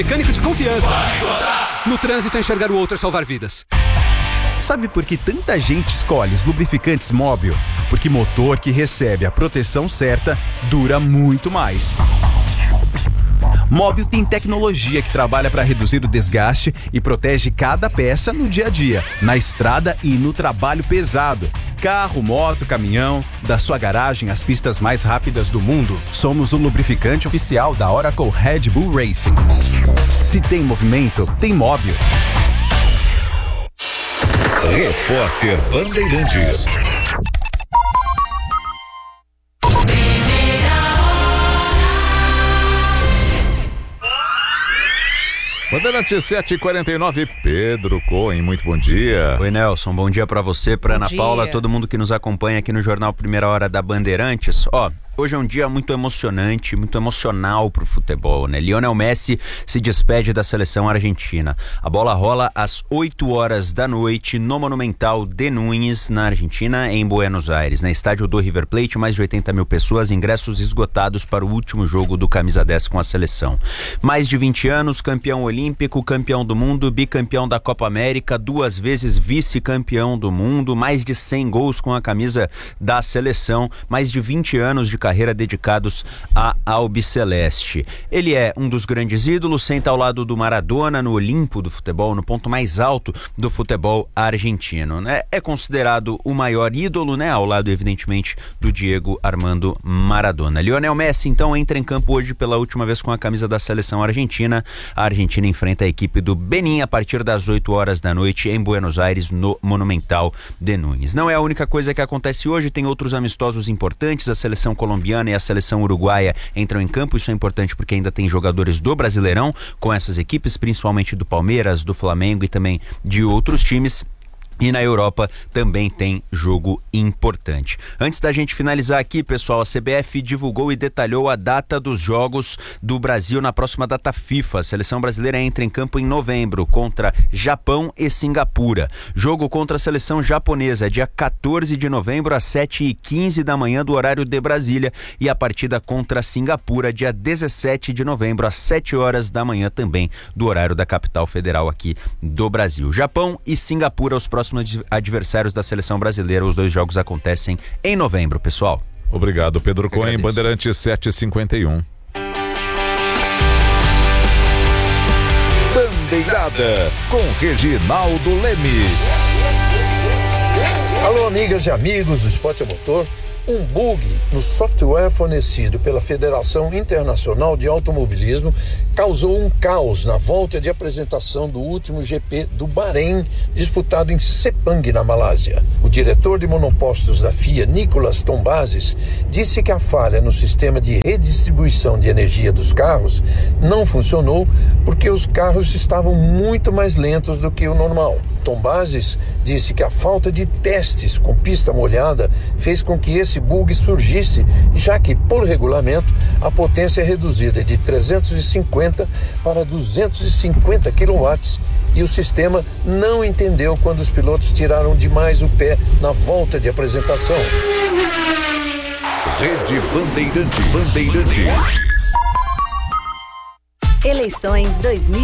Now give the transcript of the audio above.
Mecânico de confiança. No trânsito, enxergar o outro é salvar vidas. Sabe por que tanta gente escolhe os lubrificantes Móbil? Porque motor que recebe a proteção certa dura muito mais. Móbil tem tecnologia que trabalha para reduzir o desgaste e protege cada peça no dia a dia, na estrada e no trabalho pesado. Carro, moto, caminhão, da sua garagem às pistas mais rápidas do mundo, somos o lubrificante oficial da Oracle Red Bull Racing. Se tem movimento, tem Móbil. Repórter Bandeirantes. Bandeirantes 7h49, Pedro Cohen, muito bom dia. Oi, Nelson, bom dia pra você, pra Ana Paula, todo mundo que nos acompanha aqui no Jornal Primeira Hora da Bandeirantes. Hoje é um dia muito emocionante, muito emocional pro futebol, né? Lionel Messi se despede da seleção argentina. A bola rola às 8h da noite no Monumental de Núñez, na Argentina, em Buenos Aires. Na estádio do River Plate, mais de 80 mil pessoas, ingressos esgotados para o último jogo do Camisa 10 com a seleção. Mais de 20 anos, campeão olímpico, campeão do mundo, bicampeão da Copa América, 2 vezes vice-campeão do mundo, mais de 100 gols com a camisa da seleção, mais de 20 anos de carreira dedicados à Albiceleste. Ele é um dos grandes ídolos, senta ao lado do Maradona no Olimpo do futebol, no ponto mais alto do futebol argentino, né? É considerado o maior ídolo, né? Ao lado, evidentemente, do Diego Armando Maradona. Lionel Messi, então, entra em campo hoje pela última vez com a camisa da seleção argentina. A Argentina enfrenta a equipe do Benin a partir das 8h da noite em Buenos Aires, no Monumental de Núñez. Não é a única coisa que acontece hoje, tem outros amistosos importantes. A seleção colombiana e a seleção uruguaia entram em campo, isso é importante porque ainda tem jogadores do Brasileirão com essas equipes, principalmente do Palmeiras, do Flamengo e também de outros times. E na Europa também tem jogo importante. Antes da gente finalizar aqui, pessoal, a CBF divulgou e detalhou a data dos jogos do Brasil na próxima data FIFA. A seleção brasileira entra em campo em novembro contra Japão e Singapura. Jogo contra a seleção japonesa, dia 14 de novembro, às 7h15 da manhã do horário de Brasília. E a partida contra Singapura, dia 17 de novembro, às 7h da manhã também do horário da capital federal aqui do Brasil. Japão e Singapura, os próximos adversários da seleção brasileira. Os 2 jogos acontecem em novembro, pessoal. Obrigado, Pedro Cohen. Bandeirantes 7h51. Bandeirada com Reginaldo Leme. Alô, amigas e amigos do Esporte a Motor. Um bug no software fornecido pela Federação Internacional de Automobilismo causou um caos na volta de apresentação do último GP do Bahrein, disputado em Sepang, na Malásia. O diretor de monopostos da FIA, Nicolas Tombazis, disse que a falha no sistema de redistribuição de energia dos carros não funcionou porque os carros estavam muito mais lentos do que o normal. Tombazis disse que a falta de testes com pista molhada fez com que esse bug surgisse, já que, por regulamento, a potência é reduzida de 350 para 250 kW e o sistema não entendeu quando os pilotos tiraram demais o pé na volta de apresentação. Rede Bandeirantes. Eleições 2020.